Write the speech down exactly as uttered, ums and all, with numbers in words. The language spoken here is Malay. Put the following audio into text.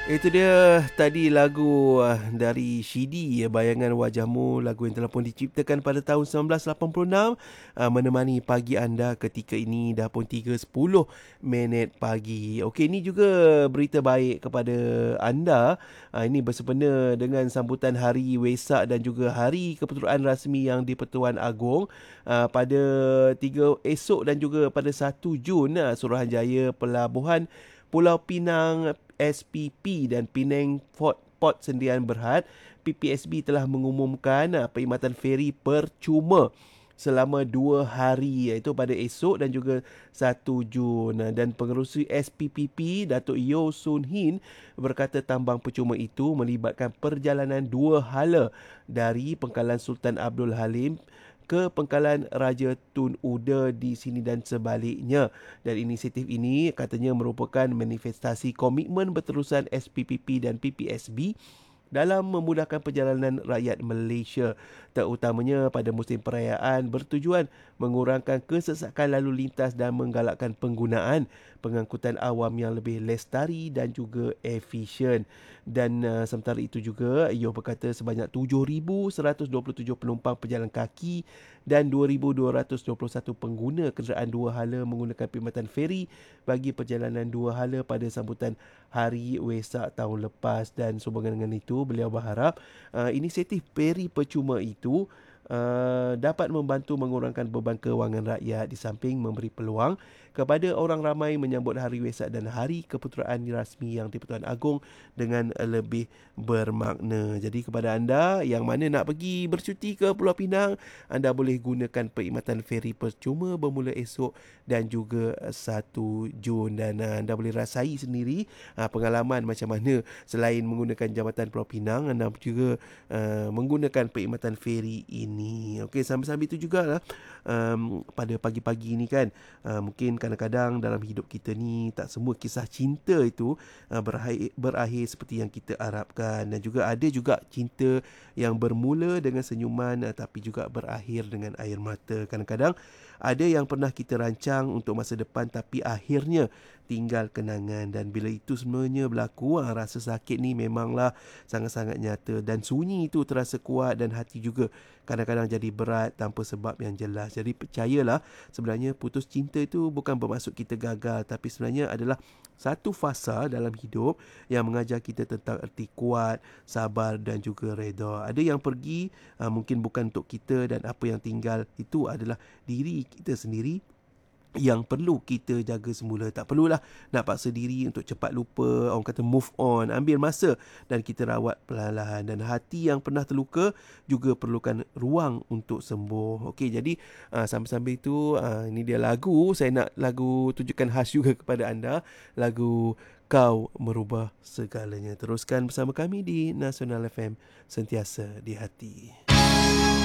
Itu dia tadi lagu uh, dari Shidi, ya, Bayangan Wajahmu, lagu yang telah pun diciptakan pada tahun seribu sembilan ratus lapan puluh enam, uh, menemani pagi anda ketika ini dah pun tiga sepuluh minit pagi. Okey, ini juga berita baik kepada anda. Uh, ini bersempena dengan sambutan Hari Wesak dan juga Hari Kepeteraan Rasmi Yang di-Pertuan Agong uh, pada tiga esok dan juga pada satu Jun, uh, Suruhanjaya Pelabuhan Pulau Pinang S P P dan Penang Port, Port Sdn Berhad P P S B telah mengumumkan uh, perkhidmatan feri percuma selama dua hari, iaitu pada esok dan juga satu Jun. Dan pengerusi S P P P Datuk Yeo Soon Hin berkata tambang percuma itu melibatkan perjalanan dua hala dari Pengkalan Sultan Abdul Halim ke Pengkalan Raja Tun Uda di sini dan sebaliknya. Dan inisiatif ini katanya merupakan manifestasi komitmen berterusan S P P P dan P P S B dalam memudahkan perjalanan rakyat Malaysia, terutamanya pada musim perayaan, bertujuan mengurangkan kesesakan lalu lintas dan menggalakkan penggunaan pengangkutan awam yang lebih lestari dan juga efisien. Dan uh, sementara itu juga, ia berkata sebanyak tujuh ribu seratus dua puluh tujuh penumpang pejalan kaki dan dua ribu dua ratus dua puluh satu pengguna kenderaan dua hala menggunakan perkhidmatan feri bagi perjalanan dua hala pada sambutan Hari Wesak tahun lepas. Dan sehubungan dengan itu, beliau berharap uh, inisiatif feri percuma itu uh, dapat membantu mengurangkan beban kewangan rakyat di samping memberi peluang kepada orang ramai menyambut Hari Wesak dan Hari Kepeteraan Rasmi Yang di-Pertuan Agong dengan lebih bermakna. Jadi kepada anda yang mana nak pergi bercuti ke Pulau Pinang, anda boleh gunakan perkhidmatan feri percuma bermula esok dan juga satu Jun. Dan uh, anda boleh rasai sendiri uh, pengalaman macam mana selain menggunakan Jambatan Pulau Pinang, anda juga uh, menggunakan perkhidmatan feri ini. Okey, sambil-sambil itu jugalah um, pada pagi-pagi ni kan, uh, mungkin kadang-kadang dalam hidup kita ni tak semua kisah cinta itu uh, berakhir, berakhir seperti yang kita harapkan. Dan juga ada juga cinta yang bermula dengan senyuman uh, tapi juga berakhir dengan air mata. Kadang-kadang ada yang pernah kita rancang untuk masa depan tapi akhirnya tinggal kenangan. Dan bila itu sebenarnya berlaku, ha, rasa sakit ni memanglah sangat-sangat nyata dan sunyi itu terasa kuat dan hati juga kadang-kadang jadi berat tanpa sebab yang jelas. Jadi percayalah, sebenarnya putus cinta itu bukan bermaksud kita gagal, tapi sebenarnya adalah satu fasa dalam hidup yang mengajar kita tentang erti kuat, sabar dan juga reda. Ada yang pergi uh, mungkin bukan untuk kita, dan apa yang tinggal itu adalah diri kita sendiri yang perlu kita jaga semula. Tak perlulah nak paksa diri untuk cepat lupa, orang kata move on. Ambil masa dan kita rawat perlahan-lahan. Dan hati yang pernah terluka juga perlukan ruang untuk sembuh. Okey, jadi uh, sambil-sambil itu uh, ini dia lagu. Saya nak lagu tunjukkan khas juga kepada anda, lagu Kau Merubah Segalanya. Teruskan bersama kami di Nasional F M, sentiasa di hati.